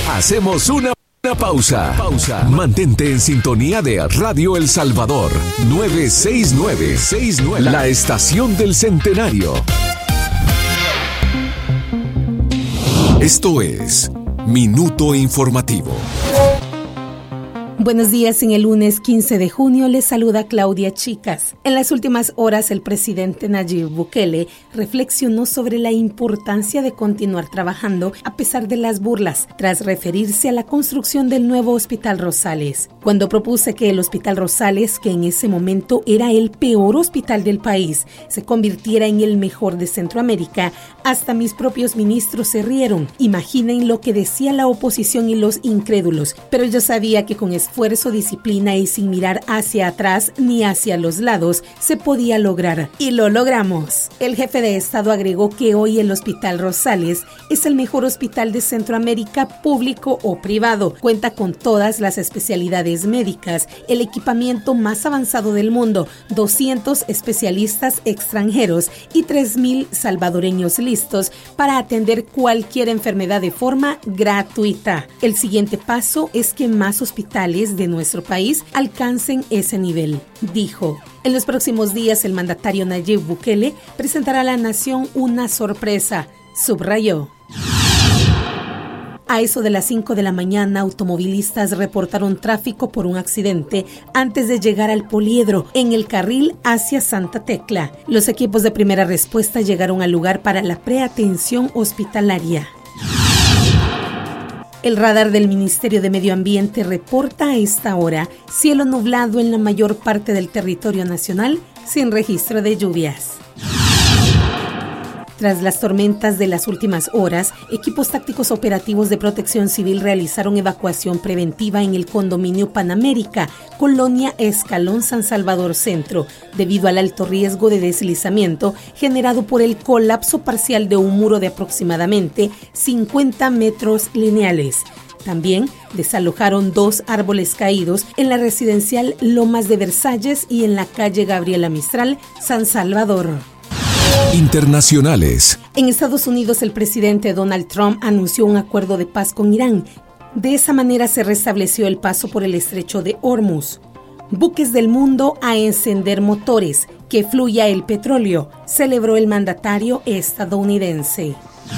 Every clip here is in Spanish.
Hacemos una pausa. Mantente en sintonía de Radio El Salvador 969, la estación del centenario. Esto es Minuto Informativo. Buenos días, en el lunes 15 de junio les saluda Claudia Chicas. En las últimas horas el presidente Nayib Bukele reflexionó sobre la importancia de continuar trabajando a pesar de las burlas, tras referirse a la construcción del nuevo Hospital Rosales. Cuando propuse que el Hospital Rosales, que en ese momento era el peor hospital del país, se convirtiera en el mejor de Centroamérica, hasta mis propios ministros se rieron. Imaginen lo que decía la oposición y los incrédulos, pero yo sabía que con esfuerzo, disciplina y sin mirar hacia atrás ni hacia los lados, se podía lograr. Y lo logramos. El jefe de Estado agregó que hoy el Hospital Rosales es el mejor hospital de Centroamérica, público o privado. Cuenta con todas las especialidades médicas, el equipamiento más avanzado del mundo, 200 especialistas extranjeros y 3,000 salvadoreños listos para atender cualquier enfermedad de forma gratuita. El siguiente paso es que más hospitales de nuestro país alcancen ese nivel, dijo. En los próximos días, el mandatario Nayib Bukele presentará a la nación una sorpresa, subrayó. A eso de las 5 de la mañana, automovilistas reportaron tráfico por un accidente antes de llegar al Poliedro, en el carril hacia Santa Tecla. Los equipos de primera respuesta llegaron al lugar para la preatención hospitalaria. El radar del Ministerio de Medio Ambiente reporta a esta hora cielo nublado en la mayor parte del territorio nacional, sin registro de lluvias. Tras las tormentas de las últimas horas, equipos tácticos operativos de Protección Civil realizaron evacuación preventiva en el condominio Panamérica, Colonia Escalón, San Salvador Centro, debido al alto riesgo de deslizamiento generado por el colapso parcial de un muro de aproximadamente 50 metros lineales. También desalojaron 2 árboles caídos en la residencial Lomas de Versalles y en la calle Gabriela Mistral, San Salvador. Internacionales. En Estados Unidos, el presidente Donald Trump anunció un acuerdo de paz con Irán. De esa manera se restableció el paso por el estrecho de Hormuz. Buques del mundo a encender motores, que fluya el petróleo, celebró el mandatario estadounidense.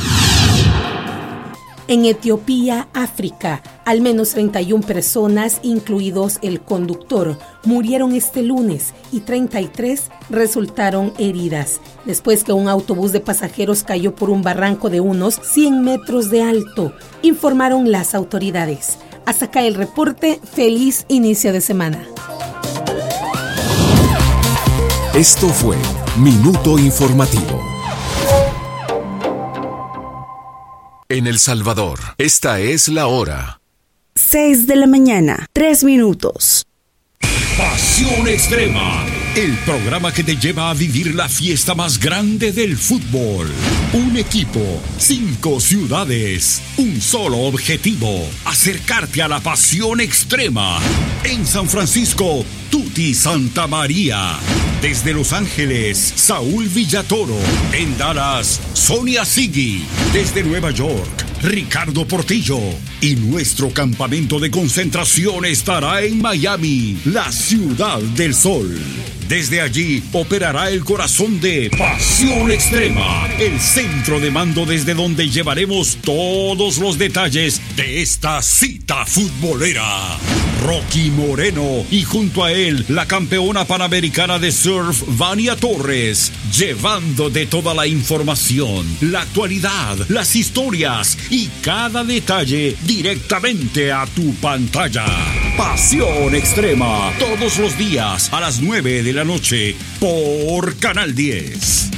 En Etiopía, África, al menos 31 personas, incluidos el conductor, murieron este lunes y 33 resultaron heridas, después que un autobús de pasajeros cayó por un barranco de unos 100 metros de alto, informaron las autoridades. Hasta acá el reporte. Feliz inicio de semana. Esto fue Minuto Informativo. En El Salvador, esta es la hora. 6 de la mañana, 3 minutos. Pasión Extrema, el programa que te lleva a vivir la fiesta más grande del fútbol. Un equipo, 5 ciudades, un solo objetivo: acercarte a la pasión extrema. En San Francisco, Tuti Santa María. Desde Los Ángeles, Saúl Villatoro. En Dallas, Sonia Sigui. Desde Nueva York, Ricardo Portillo. Y nuestro campamento de concentración estará en Miami, la ciudad del sol. Desde allí operará el corazón de Pasión Extrema, el centro de mando desde donde llevaremos todos los detalles de esta cita futbolera. Rocky Moreno y junto a él la campeona panamericana de surf Vania Torres, llevándote toda la información, la actualidad, las historias y cada detalle directamente a tu pantalla. Pasión Extrema, todos los días a las 9 de la noche por Canal 10.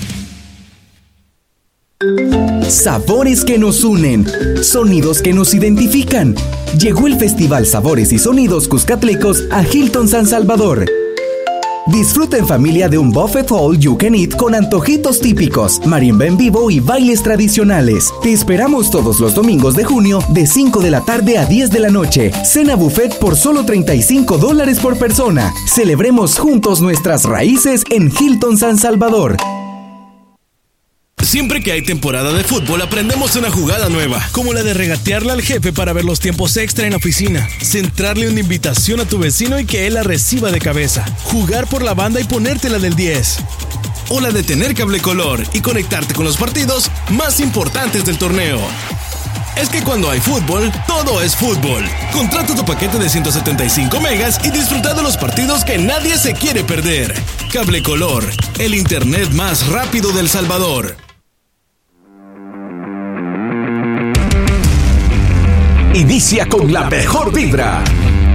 Sabores que nos unen, sonidos que nos identifican. Llegó el Festival Sabores y Sonidos Cuscatlecos a Hilton San Salvador. Disfruta en familia de un buffet all you can eat con antojitos típicos, marimba en vivo y bailes tradicionales. Te esperamos todos los domingos de junio de 5 de la tarde a 10 de la noche. Cena buffet por solo $35 por persona. Celebremos juntos nuestras raíces en Hilton San Salvador. Siempre que hay temporada de fútbol aprendemos una jugada nueva, como la de regatearle al jefe para ver los tiempos extra en la oficina, centrarle una invitación a tu vecino y que él la reciba de cabeza, jugar por la banda y ponértela del 10. O la de tener cable color y conectarte con los partidos más importantes del torneo. Es que cuando hay fútbol, todo es fútbol. Contrata tu paquete de 175 megas y disfruta de los partidos que nadie se quiere perder. Cable Color, el internet más rápido del Salvador. Inicia con la mejor vibra.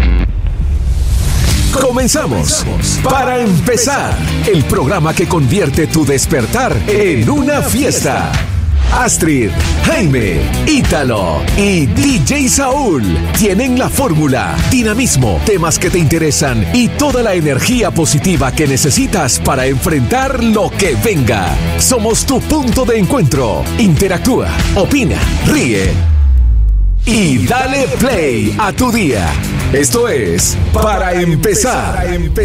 Comenzamos. Para empezar, el programa que convierte tu despertar en una fiesta. Astrid, Jaime, Ítalo y DJ Saúl tienen la fórmula, dinamismo, temas que te interesan y toda la energía positiva que necesitas para enfrentar lo que venga. Somos tu punto de encuentro. Interactúa, opina, ríe y dale play a tu día. Esto es Para Empezar.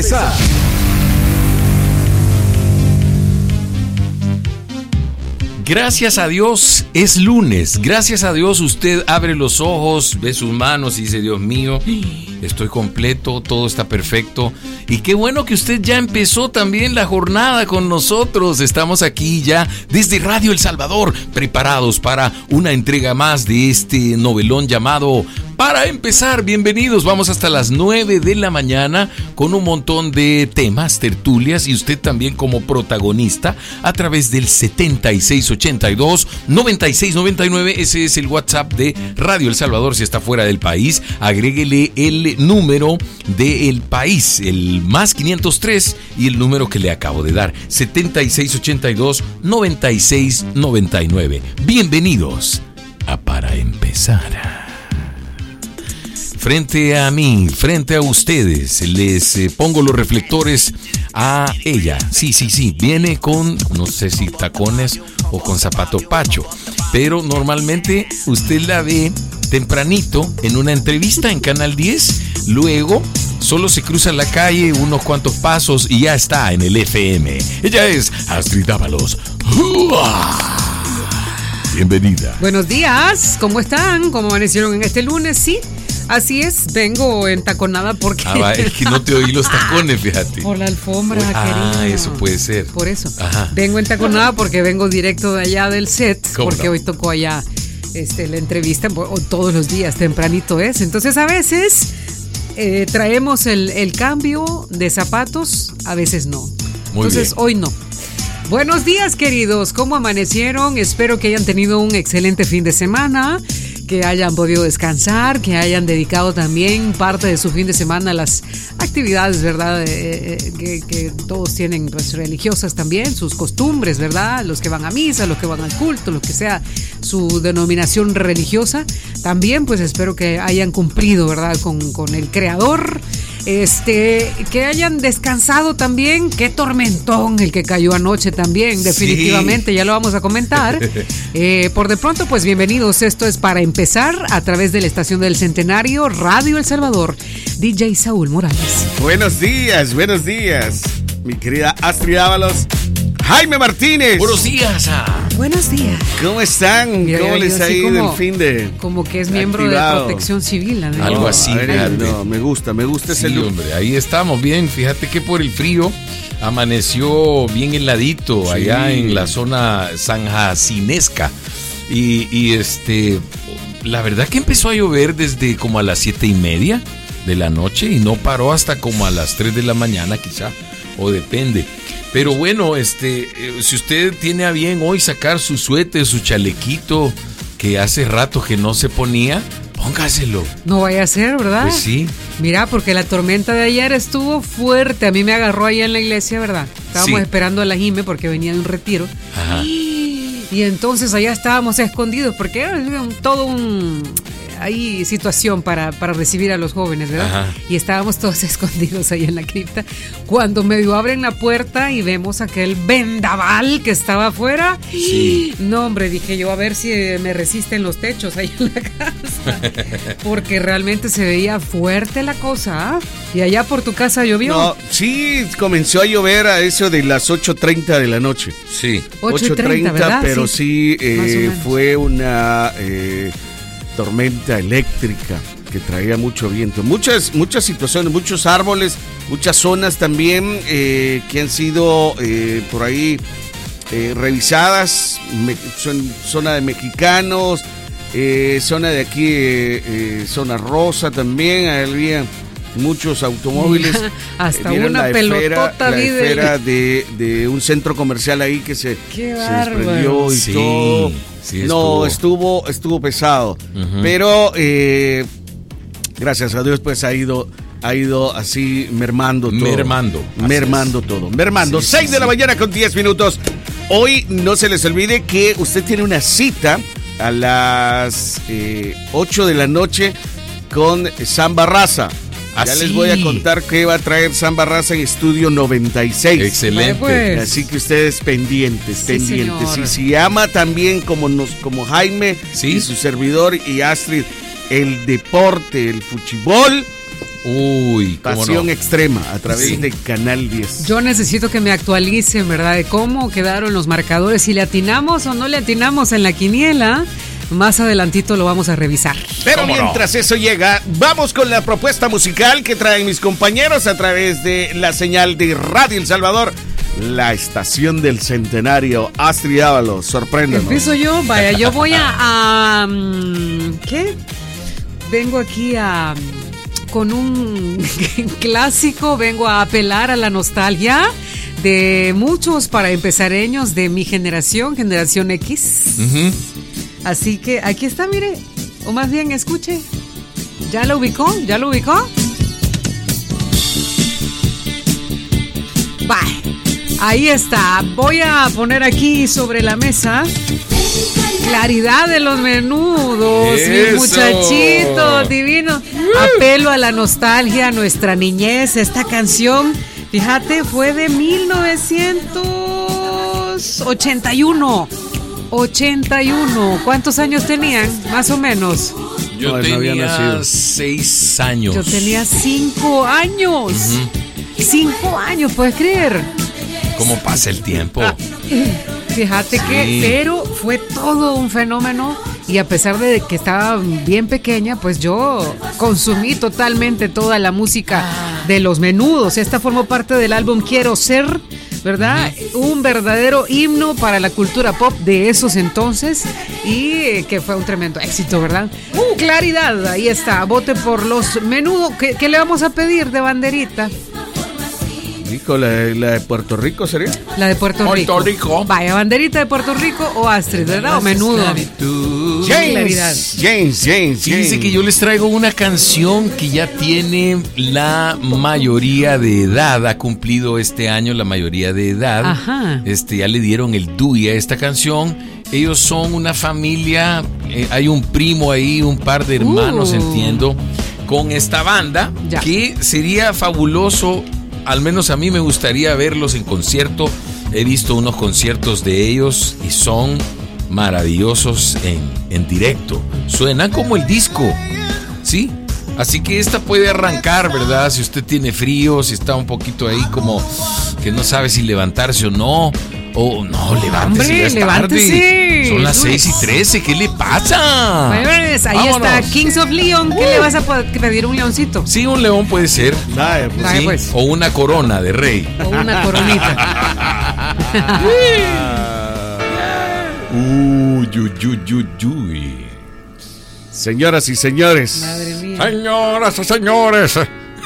Gracias a Dios es lunes. Gracias a Dios usted abre los ojos, ve sus manos y dice: Dios mío, estoy completo, todo está perfecto. Y qué bueno que usted ya empezó también la jornada con nosotros. Estamos aquí ya desde Radio El Salvador, preparados para una entrega más de este novelón llamado Para Empezar. Bienvenidos, vamos hasta las 9 de la mañana con un montón de temas, tertulias y usted también como protagonista a través del 7682-9699. Ese es el WhatsApp de Radio El Salvador. Si está fuera del país, agréguele el número del país, el más 503 y el número que le acabo de dar, 7682-9699. Bienvenidos a Para Empezar. Frente a mí, frente a ustedes, les pongo los reflectores a ella. Sí, viene con, no sé si tacones o con zapato pacho, pero normalmente usted la ve tempranito en una entrevista en Canal 10, luego solo se cruza la calle unos cuantos pasos y ya está en el FM. Ella es Astrid Ábalos. Bienvenida. Buenos días, ¿cómo están? ¿Cómo amanecieron en este lunes? Sí. Así es, vengo entaconada porque... es que no te oí los tacones, fíjate. Por la alfombra, querido. Eso puede ser. Por eso. Ajá. Vengo entaconada porque vengo directo de allá del set, porque hoy tocó allá la entrevista, todos los días, tempranito es. Entonces a veces traemos el cambio de zapatos, a veces no. Entonces hoy no. Buenos días, queridos, ¿cómo amanecieron? Espero que hayan tenido un excelente fin de semana, que hayan podido descansar, que hayan dedicado también parte de su fin de semana a las actividades, ¿verdad? Que todos tienen, pues, religiosas también, sus costumbres, ¿verdad? Los que van a misa, los que van al culto, lo que sea su denominación religiosa. También, pues, espero que hayan cumplido, ¿verdad? Con el Creador. Que hayan descansado también. Qué tormentón el que cayó anoche también, definitivamente, sí. Ya lo vamos a comentar. Por de pronto, pues bienvenidos. Esto es Para Empezar a través de la estación del Centenario, Radio El Salvador. DJ Saúl Morales. Buenos días, mi querida Astrid Ábalos. Jaime Martínez. Buenos días. Buenos días. ¿Cómo están? Mira, ¿Cómo les ha ido el fin de? Como que es miembro de Protección Civil, ¿no? Algo así. No, me gusta ese look. Hombre, ahí estamos bien. Fíjate que por el frío amaneció bien heladito allá en la zona sanjacinesca. Y la verdad que empezó a llover desde como a las 7:30 de la noche y no paró hasta como a las 3 de la mañana quizá, o depende. Pero bueno, si usted tiene a bien hoy sacar su suéter, su chalequito, que hace rato que no se ponía, póngaselo. No vaya a ser, ¿verdad? Pues sí. Mira, porque la tormenta de ayer estuvo fuerte. A mí me agarró ahí en la iglesia, ¿verdad? Estábamos esperando a la Jime porque venía de un retiro. Ajá. Y entonces allá estábamos escondidos porque era todo un hay situación para recibir a los jóvenes, ¿verdad? Ajá. Y estábamos todos escondidos ahí en la cripta. Cuando medio abren la puerta y vemos aquel vendaval que estaba afuera. Sí. No, hombre, dije yo, a ver si me resisten los techos ahí en la casa. Porque realmente se veía fuerte la cosa. ¿Y allá por tu casa llovió? No, sí, comenzó a llover a eso de las 8:30 de la noche. Sí. 8:30, ¿verdad? pero sí, Más o menos. fue una tormenta eléctrica que traía mucho viento. Muchas situaciones, muchos árboles, muchas zonas también que han sido por ahí revisadas. Zona de mexicanos, zona de aquí, zona rosa también. Había muchos automóviles. Hasta Vieron una pelotota la vi esfera de un centro comercial ahí que se desprendió y Sí, todo. sí No, estuvo pesado. Pero gracias a Dios pues ha ido así mermando todo. Mermando. Sí, 6 de la mañana con 10 minutos. Hoy no se les olvide que usted tiene una cita a las 8 de la noche con Sam Barraza. Ya les voy a contar qué va a traer Sam Barraza en Estudio 96. Excelente. Pues. Así que ustedes pendientes. Señor. Y si ama también como Jaime Sí. y su servidor y Astrid, el deporte, el fútbol, Uy, cómo pasión no. extrema a través Sí. de Canal 10. Yo necesito que me actualicen, ¿verdad? De cómo quedaron los marcadores, si le atinamos o no le atinamos en la quiniela. Más adelantito lo vamos a revisar. Pero ¿Cómo no? mientras eso llega, vamos con la propuesta musical que traen mis compañeros a través de la señal de Radio El Salvador, la estación del centenario. Astrid Ábalos, sorpréndanos. Empiezo yo, vaya, yo voy a ¿qué? Vengo aquí con un clásico, vengo a apelar a la nostalgia de muchos para empezareños de mi generación X. Ujú. Así que aquí está, mire, o más bien escuche. ¿Ya lo ubicó? Bye. Ahí está. Voy a poner aquí sobre la mesa Claridad de los Menudos, mi Eso. muchachito divino. Apelo a la nostalgia, a nuestra niñez. Esta canción, fíjate, fue de 1981. 81. ¿Cuántos años tenían? Más o menos. Yo No, no había tenía nacido. 6 años. Yo tenía 5 años. 5 años, ¿puedes creer? ¿Cómo pasa el tiempo? Fíjate que, pero fue todo un fenómeno y a pesar de que estaba bien pequeña, pues yo consumí totalmente toda la música de los Menudos. Esta formó parte del álbum Quiero Ser, ¿verdad? Un verdadero himno para la cultura pop de esos entonces y que fue un tremendo éxito, ¿verdad? Claridad, ahí está, vote por los Menudos. ¿Qué le vamos a pedir de banderita? Rico, la de Puerto Rico sería. La de Puerto Rico. Vaya, banderita de Puerto Rico o Astrid, ¿verdad? O Menudo. Claridad. James. Fíjense que yo les traigo una canción que ya tiene la mayoría de edad, ha cumplido este año la mayoría de edad. Ajá. Ya le dieron el DUI a esta canción. Ellos son una familia, hay un primo ahí, un par de hermanos, entiendo, con esta banda, Ya. que sería fabuloso. Al menos a mí me gustaría verlos en concierto. He visto unos conciertos de ellos y son maravillosos en directo. Suenan como el disco, ¿sí? Así que esta puede arrancar, ¿verdad? Si usted tiene frío, si está un poquito ahí como que no sabe si levantarse o no. O no, levántese, Hombre, ya es levántese. tarde. Son las 6:13, ¿qué le pasa? Pues, ahí Vámonos. está Kings of Leon. ¿Qué le vas a pedir? ¿Un leoncito? Sí, un león puede ser. Vaya, pues. Vaya, ¿sí? pues. O una corona de rey. O una coronita. Uy, uy, uy, uy, uy. Señoras y señores. Madre mía. Señoras y señores.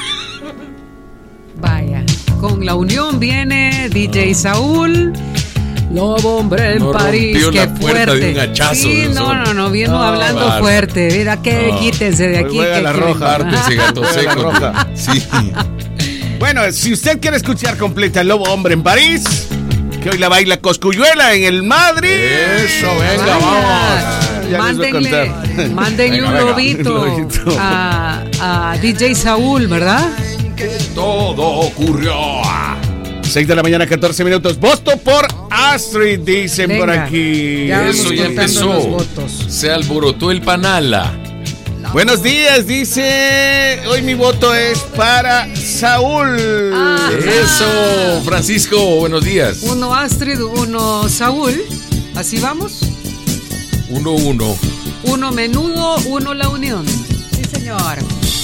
Vaya. Con la unión viene DJ Saúl. Lobo hombre en No París, rompió qué la puerta fuerte. de un hachazo, Sí, de no, solo. vino No, hablando bárbaro. fuerte. Mira que quítense de Hoy aquí. juega la roja. Pártense, gato Juega la seco. roja. Sí. Bueno, si usted quiere escuchar completa el Lobo Hombre en París, que hoy la baila Coscuyuela en el Madrid. Eso, venga, Vaya. vamos. ya les voy a contar. Mándenle un lobito a DJ Saúl, ¿verdad? Todo ocurrió. 6 de la mañana, 14 minutos. Voto por Astrid, dicen. Venga, por aquí. Eso ya empezó. Se alborotó el panala. Buenos días, dice. Hoy mi voto es para Saúl. Eso, Francisco, buenos días. 1 Astrid, 1 Saúl. ¿Así vamos? 1-1. 1 Menudo, 1 La Unión. Sí, señor.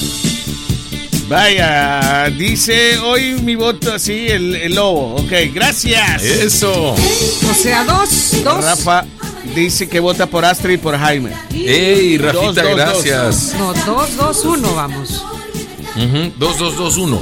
Vaya, dice hoy mi voto así, el lobo. Ok, gracias. Eso. O sea, 2. Rafa dice que vota por Astrid y por Jaime. Ey, Rafita, gracias. No, 2-2-1 vamos. 2-2-2-1.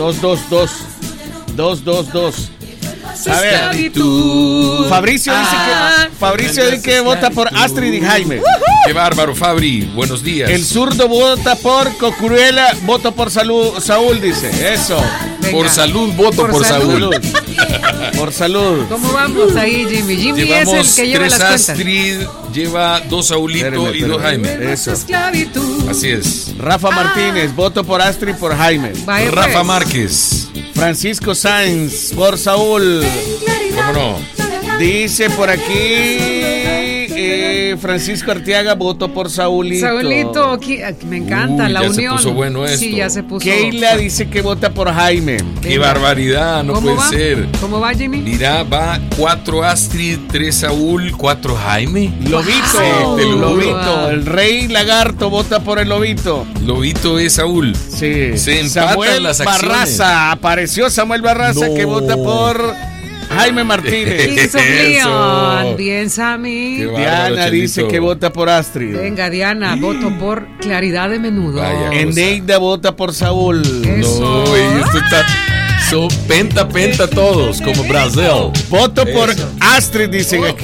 2-2-2. A ver, Fabricio dice que vota por Astrid y Jaime. Qué bárbaro, Fabri. Buenos días. El zurdo vota por Cocuruela, voto por Saúl, dice. Eso. Venga. Por salud, voto por Saúl. Por salud. ¿Cómo vamos ahí, Jimmy? Jimmy llevamos es el que lleva las cuentas. Astrid, lleva 2 Saulito y 2 Jaime. Eso. Así es. Rafa Martínez, voto por Astrid y por Jaime. Vaya Rafa pues. Márquez. Francisco Sáenz, por Saúl. ¿Cómo no? Dice por aquí Francisco Arteaga, voto por Saúlito. Saúlito, me encanta la unión. Ya se puso bueno esto. Sí, ya se puso. Keila dice que vota por Jaime. Qué barbaridad, no puede ser. ¿Cómo va, Jimmy? Mira, va 4 Astrid, 3 Saúl, 4 Jaime. Lobito, Lobito, el rey lagarto vota por el Lobito. Lobito es Saúl. Sí. Se empatan Samuel las acciones. Barraza, apareció Samuel Barraza que vota por Jaime Martínez. Bien, Sammy. Diana dice que vota por Astrid. Venga, Diana, voto por Claridad de Menudo. Eneida vota por Saúl. Eso. No, esto está... Son penta todos, como Brasil. Voto por Astrid, dicen aquí.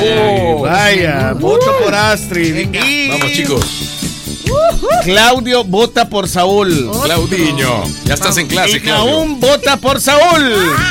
Vaya, voto por Astrid. Y... Vamos, chicos. Claudio vota por Saúl. Claudiño, ya estás en clase, Claudio. Aún vota por Saúl.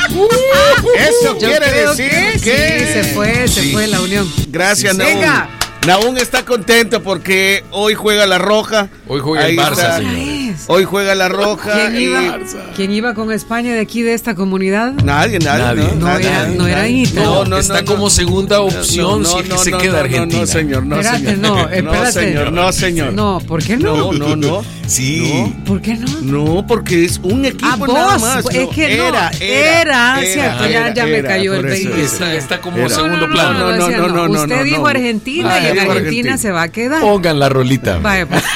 Eso quiere decir que se fue la unión. Gracias, sí, Naún. Venga. Naún está contento porque hoy juega la Roja. Hoy juega el Barça, señores. Hoy juega la Roja. ¿Quién iba con España de aquí, de esta comunidad? Nadie. No era Ítalo. No, está como segunda opción si es que se queda Argentina. No, señor. Espérate. No, señor. No, ¿por qué no? No. Sí. ¿Por qué no? No, porque es un equipo nada más. Es que era cierto, ya me cayó el 20. Está como segundo plano. No. Usted dijo Argentina y en Argentina se va a quedar. Pongan la rolita. Vaya, pues.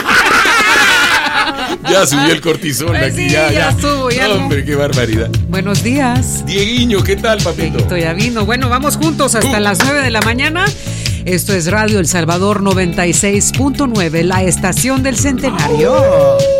Ya subió el cortisol aquí. Ya estuvo. Hombre, qué barbaridad. Buenos días. Dieguiño, ¿qué tal, papito? Dieguito ya vino. Bueno, vamos juntos hasta las 9 de la mañana. Esto es Radio El Salvador 96.9, la estación del centenario.